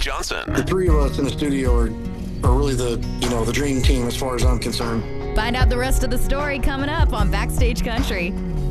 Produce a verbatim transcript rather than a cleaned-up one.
Johnson. The three of us in the studio are, are really the, you know, the dream team as far as I'm concerned. Find out the rest of the story coming up on Backstage Country.